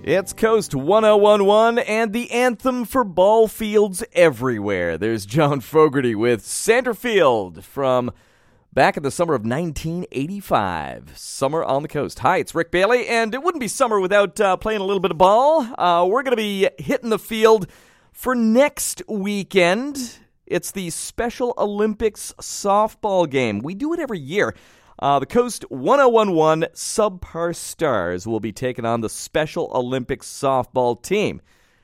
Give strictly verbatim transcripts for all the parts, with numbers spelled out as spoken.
It's Coast one oh one one and the anthem for ball fields everywhere. There's John Fogerty with Centerfield from back in the summer of nineteen eighty-five. Summer on the Coast. Hi, it's Rick Bailey, and it wouldn't be summer without uh, playing a little bit of ball. Uh, we're going to be hitting the field for next weekend. It's the Special Olympics softball game. We do it every year. Uh, the Coast one oh one one Subpar Stars will be taking on the Special Olympics softball team.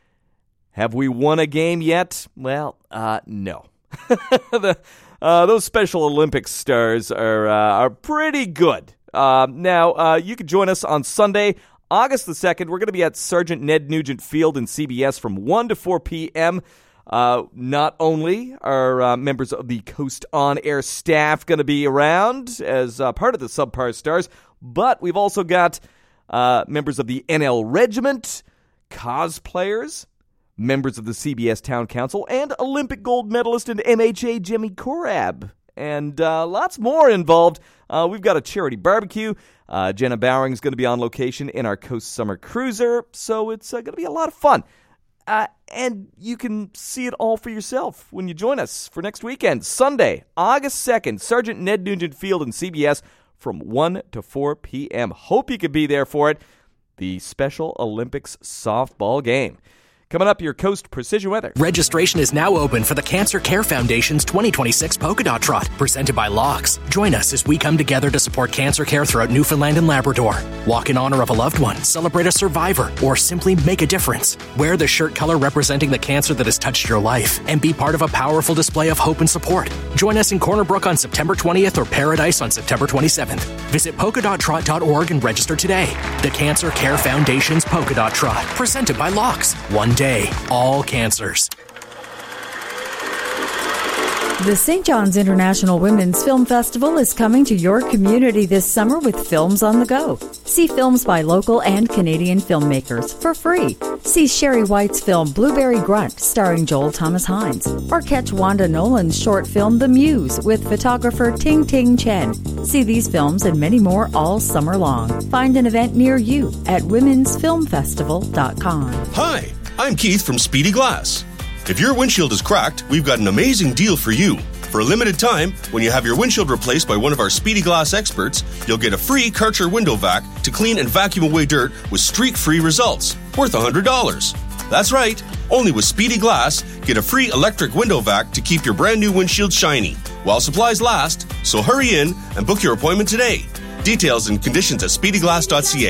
Have we won a game yet? Well, uh, no. the, uh, those Special Olympics stars are uh, are pretty good. Uh, now, uh, you can join us on Sunday, August the second. We're going to be at Sergeant Ned Nugent Field in C B S from one to four p.m. Uh, not only are uh, members of the Coast On Air staff going to be around as uh, part of the Subpar Stars, but we've also got uh, members of the N L Regiment, cosplayers, members of the C B S Town Council, and Olympic gold medalist in M H A Jimmy Korab, and uh, lots more involved. Uh, we've got a charity barbecue. Uh, Jenna Bowring's going to be on location in our Coast Summer Cruiser, so it's uh, going to be a lot of fun. Uh, and you can see it all for yourself when you join us for next weekend, Sunday, August second, Sergeant Ned Nugent Field in C B S from one to four p.m. Hope you could be there for it. The Special Olympics softball game. Coming up, your Coast Precision Weather. Registration is now open for the Cancer Care Foundation's twenty twenty-six Polka Dot Trot, presented by Locks. Join us as we come together to support cancer care throughout Newfoundland and Labrador. Walk in honor of a loved one, celebrate a survivor, or simply make a difference. Wear the shirt color representing the cancer that has touched your life and be part of a powerful display of hope and support. Join us in Corner Brook on September twentieth or Paradise on September twenty-seventh. Visit polka dot trot dot org and register today. The Cancer Care Foundation's Polka Dot Trot, presented by Locks. One day, all cancers. The Saint John's International Women's Film Festival is coming to your community this summer with Films on the Go. See films by local and Canadian filmmakers for free. See Sherry White's film Blueberry Grunt starring Joel Thomas Hines. Or catch Wanda Nolan's short film The Muse with photographer Ting Ting Chen. See these films and many more all summer long. Find an event near you at womens film festival dot com. Hi, I'm Keith from Speedy Glass. If your windshield is cracked, we've got an amazing deal for you. For a limited time, when you have your windshield replaced by one of our Speedy Glass experts, you'll get a free Karcher window vac to clean and vacuum away dirt with streak-free results, worth one hundred dollars. That's right, only with Speedy Glass, get a free electric window vac to keep your brand new windshield shiny, while supplies last, so hurry in and book your appointment today. Details and conditions at speedy glass dot c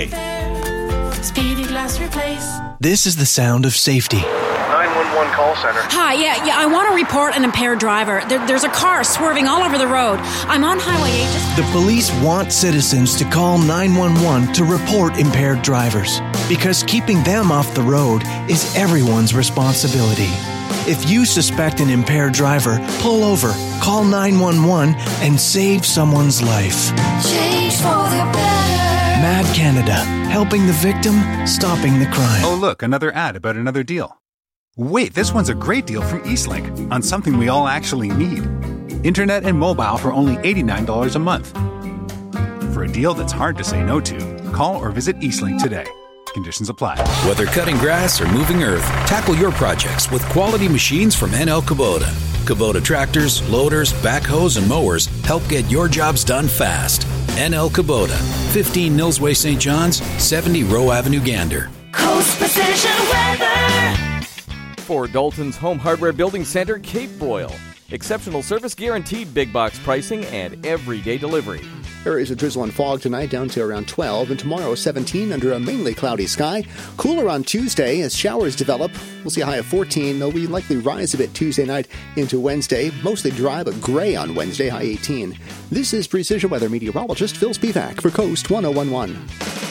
a. Speedy Glass Replace. This is the sound of safety. nine one one call center. Hi, yeah, yeah, I want to report an impaired driver. There, there's a car swerving all over the road. I'm on Highway eight. Just... The police want citizens to call nine one one to report impaired drivers, because keeping them off the road is everyone's responsibility. If you suspect an impaired driver, pull over, call nine one one, and save someone's life. Change for the better. Mad Canada, helping the victim, stopping the crime. Oh, look, another ad about another deal. Wait, this one's a great deal from Eastlink on something we all actually need. Internet and mobile for only eighty-nine dollars a month. For a deal that's hard to say no to, call or visit Eastlink today. Conditions apply. Whether cutting grass or moving earth, tackle your projects with quality machines from N L Kubota. Kubota tractors, loaders, backhoes, and mowers help get your jobs done fast. N L Kubota, fifteen Nils Way, Saint John's, seventy Rowe Avenue, Gander. Coast Precision Weather. For Dalton's Home Hardware Building Center, Cape Boyle. Exceptional service, guaranteed big box pricing, and everyday delivery. Areas of drizzle and fog tonight down to around twelve, and tomorrow seventeen under a mainly cloudy sky. Cooler on Tuesday as showers develop. We'll see a high of fourteen, though we likely rise a bit Tuesday night into Wednesday. Mostly dry but gray on Wednesday, high eighteen. This is Precision Weather meteorologist Phil Spivak for Coast one oh one one.